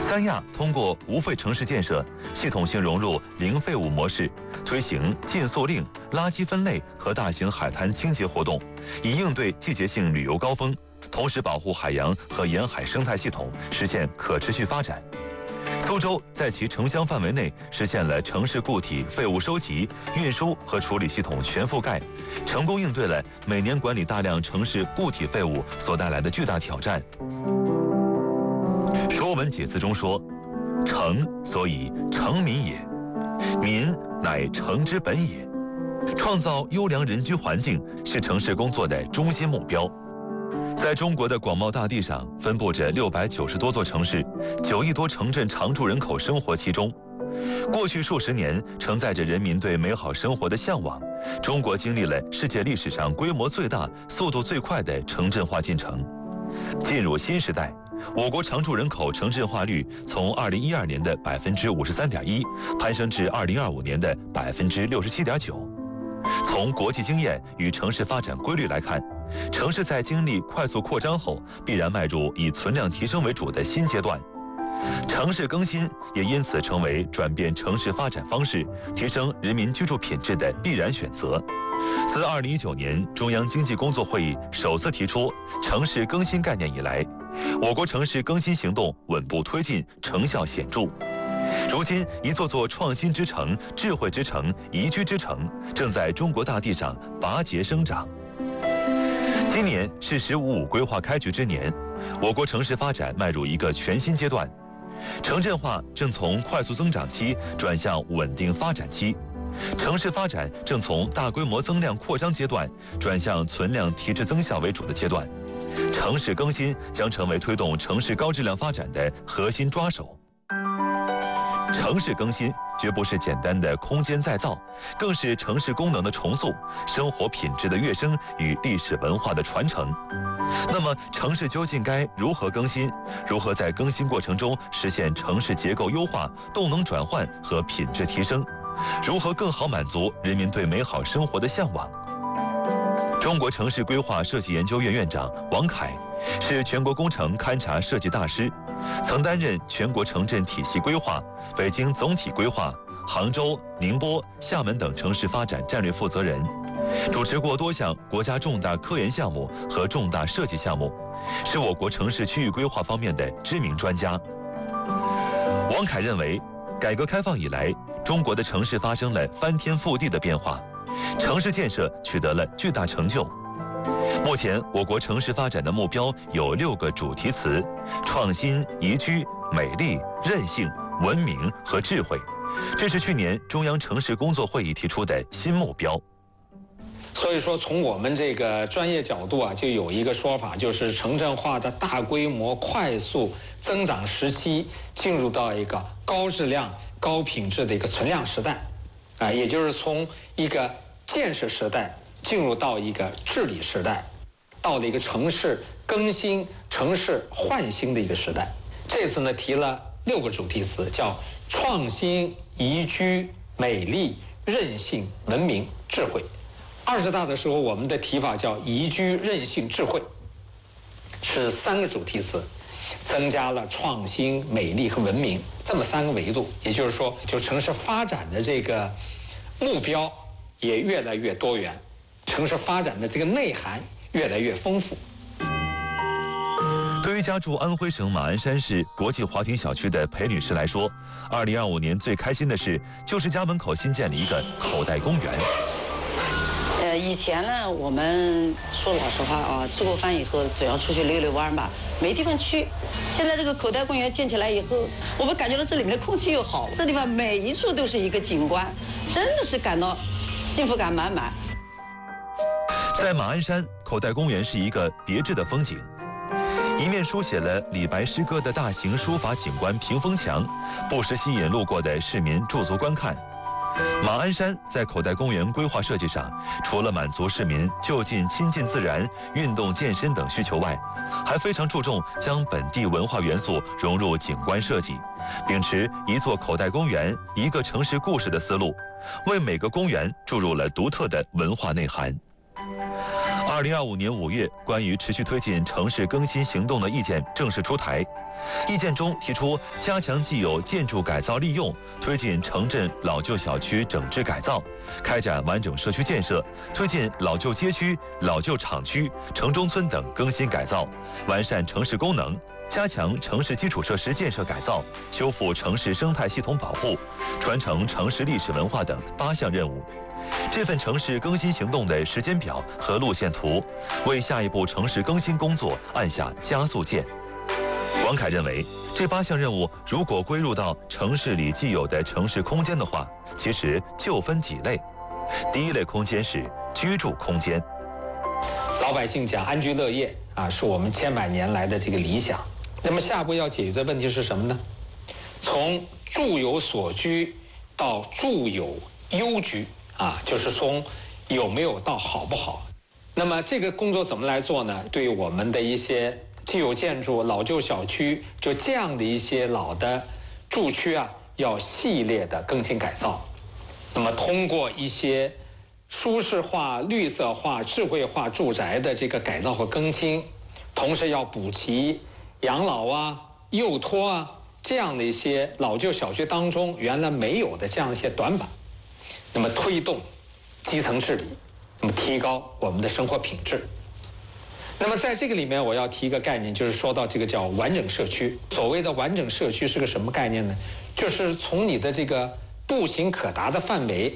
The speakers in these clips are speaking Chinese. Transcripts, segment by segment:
三亚通过无废城市建设，系统性融入零废物模式，推行禁塑令、垃圾分类和大型海滩清洁活动，以应对季节性旅游高峰，同时保护海洋和沿海生态系统，实现可持续发展。苏州在其城乡范围内实现了城市固体废物收集、运输和处理系统全覆盖，成功应对了每年管理大量城市固体废物所带来的巨大挑战。《说文解字》中说：“城，所以成民也，民乃城之本也。”创造优良人居环境是城市工作的中心目标。在中国的广袤大地上，分布着690多座城市，9亿多城镇常住人口生活其中。过去数十年，承载着人民对美好生活的向往，中国经历了世界历史上规模最大、速度最快的城镇化进程。进入新时代，我国常住人口城镇化率从2012年的53.1%攀升至2025年的67.9%。从国际经验与城市发展规律来看，城市在经历快速扩张后，必然迈入以存量提升为主的新阶段。城市更新也因此成为转变城市发展方式、提升人民居住品质的必然选择。自2019年中央经济工作会议首次提出城市更新概念以来，我国城市更新行动稳步推进，成效显著。如今，一座座创新之城、智慧之城、宜居之城，正在中国大地上拔节生长。今年是“十五五”规划开局之年，我国城市发展迈入一个全新阶段，城镇化正从快速增长期转向稳定发展期，城市发展正从大规模增量扩张阶段转向存量提质增效为主的阶段。城市更新将成为推动城市高质量发展的核心抓手。城市更新绝不是简单的空间再造，更是城市功能的重塑、生活品质的跃升与历史文化的传承。那么，城市究竟该如何更新？如何在更新过程中实现城市结构优化、动能转换和品质提升？如何更好满足人民对美好生活的向往？中国城市规划设计研究院院长王凯是全国工程勘察设计大师，曾担任全国城镇体系规划、北京总体规划、杭州、宁波、厦门等城市发展战略负责人，主持过多项国家重大科研项目和重大设计项目，是我国城市区域规划方面的知名专家。王凯认为，改革开放以来，中国的城市发生了翻天覆地的变化，城市建设取得了巨大成就。目前，我国城市发展的目标有6个主题词：创新、宜居、美丽、韧性、文明和智慧。这是去年中央城市工作会议提出的新目标。 所以说，从我们这个专业角度啊，就有一个说法，就是城镇化的大规模、快速增长时期进入到一个高质量、高品质的一个存量时代，也就是从一个建设时代进入到一个治理时代，到了一个城市更新、城市焕新的一个时代。这次呢，提了6个主题词，叫创新、宜居、美丽、韧性、文明、智慧。20大的时候，我们的提法叫宜居、韧性、智慧，是3个主题词，增加了创新、美丽和文明这么3个维度。也就是说，就城市发展的这个目标也越来越多元，城市发展的这个内涵越来越丰富。 对于家住安徽省马鞍山市国际华庭小区的裴女士来说，2025年最开心的事就是家门口新建了一个口袋公园。 以前呢，我们说老实话啊，吃过饭以后总要出去溜溜弯吧，没地方去。现在这个口袋公园建起来以后，我们感觉到这里面的空气又好，这地方每一处都是一个景观，真的是感到幸福感满满。 在马鞍山，口袋公园是一个别致的风景。一面书写了李白诗歌的大型书法景观屏风墙，不时吸引路过的市民驻足观看。马鞍山在口袋公园规划设计上，除了满足市民就近亲近自然、运动健身等需求外，还非常注重将本地文化元素融入景观设计，秉持一座口袋公园、一个城市故事的思路，为每个公园注入了独特的文化内涵。 2025年5月，关于持续推进城市更新行动的意见正式出台。意见中提出，加强既有建筑改造利用，推进城镇老旧小区整治改造，开展完整社区建设，推进老旧街区、老旧厂区、城中村等更新改造，完善城市功能，加强城市基础设施建设改造，修复城市生态系统保护，传承城市历史文化等8项任务。这份城市更新行动的时间表和路线图，为下一步城市更新工作按下加速键。王凯认为，这8项任务如果归入到城市里既有的城市空间的话，其实就分几类。第一类空间是居住空间， 老百姓讲安居乐业啊，是我们千百年来的这个理想。那么下一步要解决的问题是什么呢？从住有所居到住有优居啊，就是从有没有到好不好。那么这个工作怎么来做呢？对于我们的一些既有建筑、老旧小区，就这样的一些老的住区啊，要系列的更新改造。那么通过一些舒适化、绿色化、智慧化住宅的这个改造和更新，同时要补齐养老啊、幼托啊这样的一些老旧小区当中原来没有的这样一些短板，那么推动基层治理，那么提高我们的生活品质。那么在这个里面，我要提一个概念，就是说到这个叫完整社区。所谓的完整社区是个什么概念呢？就是从你的这个步行可达的范围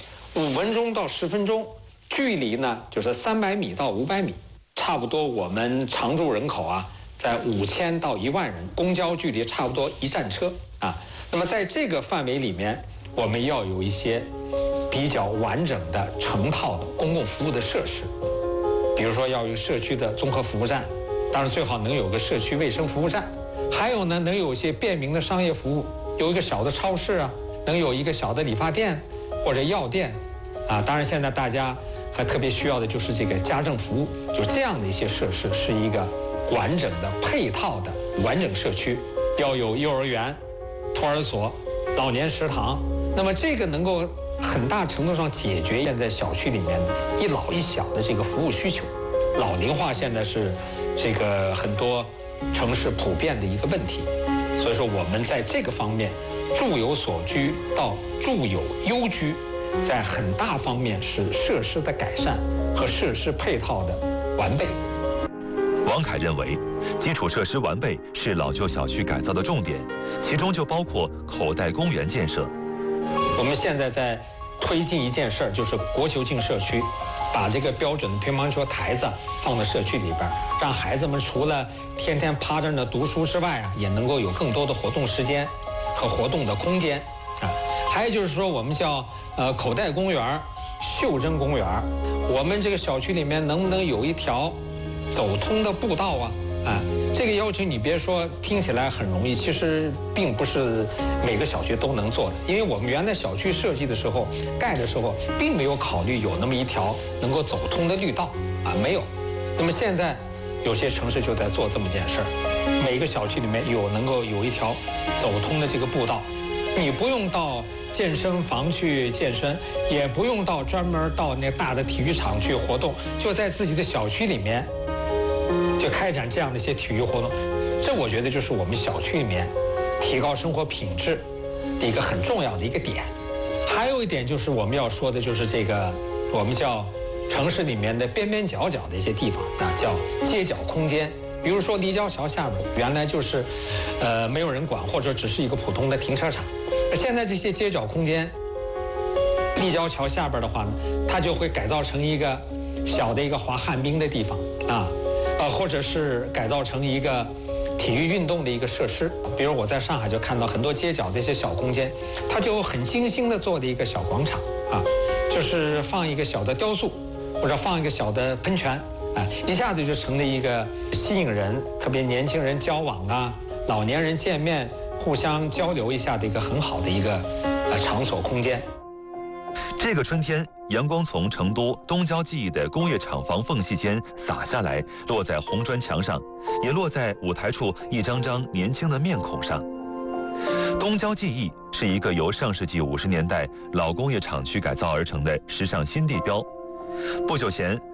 ，5分钟到10分钟，距离呢就是300米到500米，差不多我们常住人口啊，在5000到1万人，公交距离差不多1站车啊。那么在这个范围里面，我们要有一些比较完整的成套的公共服务的设施。比如说要有社区的综合服务站，当然最好能有个社区卫生服务站，还有呢能有一些便民的商业服务，有一个小的超市啊，能有一个小的理发店或者药店啊。当然现在大家还特别需要的就是这个家政服务，就这样的一些设施是一个完整的配套的完整社区，要有幼儿园、托儿所、老年食堂。那么这个能够很大程度上解决现在小区里面一老一小的这个服务需求。老龄化现在是这个很多城市普遍的一个问题，所以说我们在这个方面，住有所居到住有优居，在很大方面是设施的改善和设施配套的完备。 王凯认为，基础设施完备是老旧小区改造的重点，其中就包括口袋公园建设。 我们现在在推进一件事儿，就是国球进社区，把这个标准的乒乓球台子放到社区里边，让孩子们除了天天趴着呢读书之外啊，也能够有更多的活动时间和活动的空间啊。还有就是说，我们叫口袋公园、袖珍公园，我们这个小区里面能不能有一条走通的步道啊？这个要求你别说听起来很容易，其实并不是每个小区都能做的，因为我们原来小区设计的时候、盖的时候，并没有考虑有那么一条能够走通的绿道啊，没有。那么现在有些城市就在做这么件事儿，每个小区里面能够有一条走通的这个步道，你不用到健身房去健身，也不用专门到那大的体育场去活动，就在自己的小区里面就开展这样的一些体育活动。这我觉得就是我们小区里面提高生活品质的一个很重要的一个点。还有一点就是我们要说的就是这个我们叫城市里面的边边角角的一些地方啊，叫街角空间。比如说立交桥下边原来就是没有人管，或者只是一个普通的停车场，现在这些街角空间，立交桥下边的话呢，它就会改造成一个小的一个滑旱冰的地方啊，或者是改造成一个体育运动的一个设施。比如我在上海就看到很多街角的一些小空间，它就很精心的做的一个小广场啊，就是放一个小的雕塑，或者放一个小的喷泉啊，一下子就成了一个吸引人，特别年轻人交往啊、老年人见面、互相交流一下的一个很好的一个场所空间。 这个春天，阳光从成都东郊记忆的工业厂房缝隙间洒下来，落在红砖墙上，也落在舞台处一张张年轻的面孔上。东郊记忆是一个由上世纪50年代老工业厂区改造而成的时尚新地标。不久前，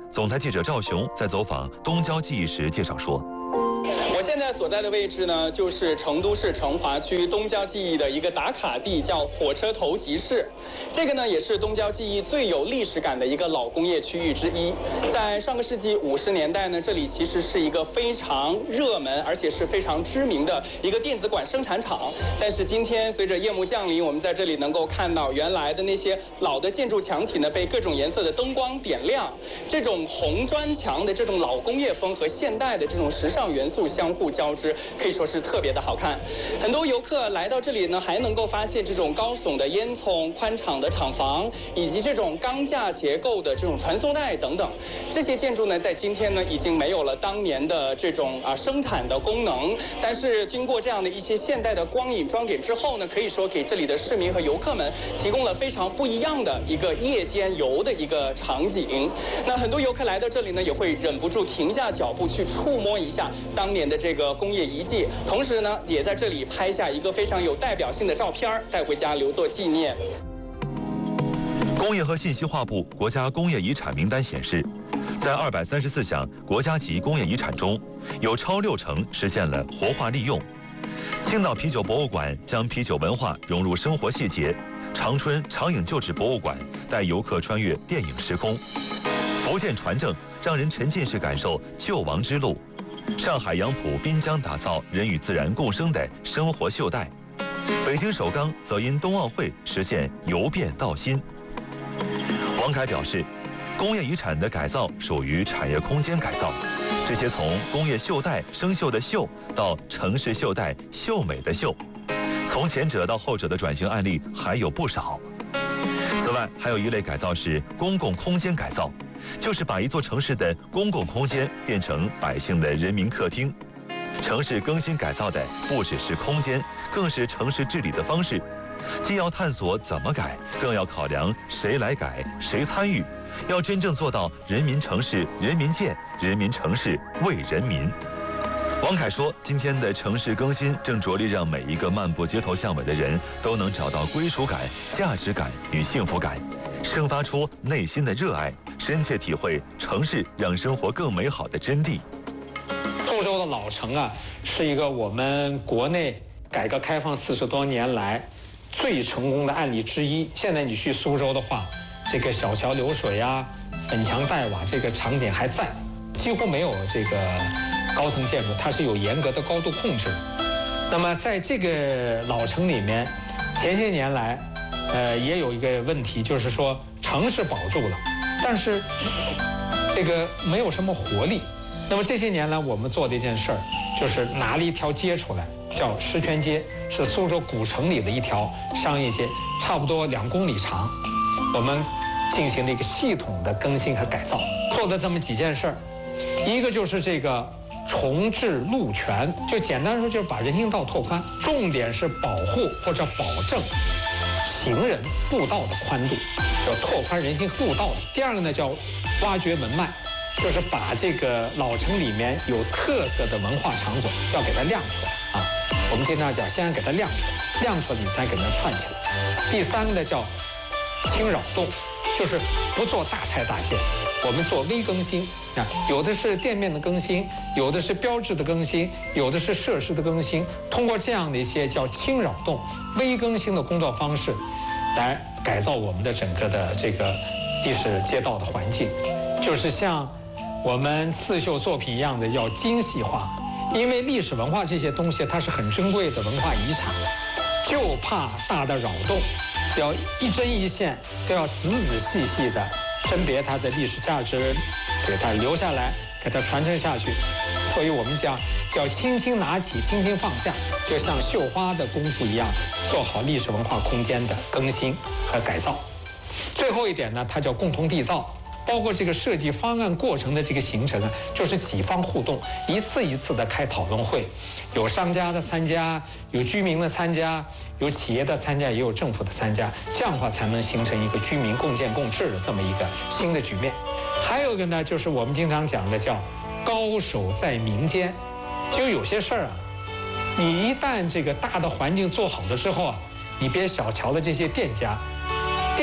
总台记者赵雄在走访东郊记忆时介绍说。 我现在所在的位置呢，就是成都市成华区东郊记忆的一个打卡地，叫火车头集市。这个呢，也是东郊记忆最有历史感的一个老工业区域之一。在上个世纪50年代呢，这里其实是一个非常热门，而且是非常知名的一个电子管生产厂。但是今天随着夜幕降临，我们在这里能够看到原来的那些老的建筑墙体呢，被各种颜色的灯光点亮。这种红砖墙的这种老工业风和现代的这种时尚元素相互交织，可以说是特别的好看。很多游客来到这里呢，还能够发现这种高耸的烟囱、宽敞的厂房，以及这种钢架结构的这种传送带等等。这些建筑呢，在今天呢，已经没有了当年的这种生产的功能，但是经过这样的一些现代的光影装点之后呢，可以说给这里的市民和游客们提供了非常不一样的一个夜间游的一个场景。那很多游客来到这里呢，也会忍不住停下脚步去触摸一下当年的这个工业遗迹，同时呢，也在这里拍下一个非常有代表性的照片，带回家留作纪念。 工业和信息化部国家工业遗产名单显示，在234项国家级工业遗产中，有超60%实现了活化利用。青岛啤酒博物馆将啤酒文化融入生活细节，长春长影旧址博物馆带游客穿越电影时空，福建船政让人沉浸式感受救亡之路。上海杨浦滨江打造人与自然共生的生活袖带，北京首钢则因冬奥会实现由变到新。王凯表示，工业遗产的改造属于产业空间改造，这些从工业袖带生锈的锈到城市袖带秀美的秀，从前者到后者的转型案例还有不少。此外，还有一类改造是公共空间改造，就是把一座城市的公共空间变成百姓的人民客厅。城市更新改造的不只是空间，更是城市治理的方式。既要探索怎么改，更要考量谁来改、谁参与，要真正做到人民城市人民建，人民城市为人民。王凯说，今天的城市更新正着力让每一个漫步街头巷尾的人都能找到归属感、价值感与幸福感，生发出内心的热爱，深切体会城市让生活更美好的真谛。 苏州的老城啊，是一个我们国内改革开放40多年来最成功的案例之一。现在你去苏州的话，这个小桥流水啊、粉墙黛瓦这个场景还在，几乎没有这个高层建筑，它是有严格的高度控制。那么在这个老城里面，前些年来，也有一个问题，就是说城市保住了，但是这个没有什么活力。那么这些年来，我们做的一件事儿，就是拿了一条街出来，叫石泉街，是苏州古城里的一条商业街，差不多2公里长。我们进行了一个系统的更新和改造，做的这么几件事儿，一个就是这个重置路权，就简单说就是把人行道拓宽，重点是保护或者保证行人步道的宽度，叫拓宽人行步道。第二个呢叫挖掘门脉，就是把这个老城里面有特色的文化场所要给它亮出来啊。我们经常讲，先给它亮出来，亮出来你才给它串起来。第三个呢叫轻扰动，就是不做大拆大建，我们做微更新啊，有的是店面的更新，有的是标志的更新，有的是设施的更新。通过这样的一些叫轻扰动、微更新的工作方式，来改造我们的整个的这个历史街道的环境，就是像我们刺绣作品一样的要精细化。因为历史文化这些东西它是很珍贵的文化遗产，就怕大的扰动，要一针一线都要仔仔细细的甄别它的历史价值，给它留下来，给它传承下去。所以我们讲叫轻轻拿起，轻轻放下，就像绣花的功夫一样，做好历史文化空间的更新和改造。最后一点呢，它叫共同缔造。包括这个设计方案过程的这个形成啊，就是几方互动，一次一次的开讨论会，有商家的参加，有居民的参加，有企业的参加，也有政府的参加，这样的话才能形成一个居民共建共治的这么一个新的局面。还有一个呢，就是我们经常讲的叫高手在民间，就有些事儿啊，你一旦这个大的环境做好了之后啊，你别小瞧了这些店家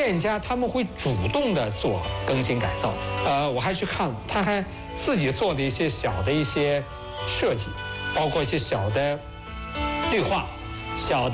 店家他们会主动的做更新改造。我还去看了，他还自己做的一些小的一些设计，包括一些小的绿化、小的。